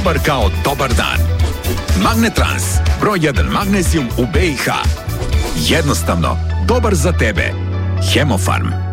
Dobar kao dobar dan. Magnetrans, broj 1 magnezijum u BiH. Jednostavno, dobar za tebe. Hemofarm.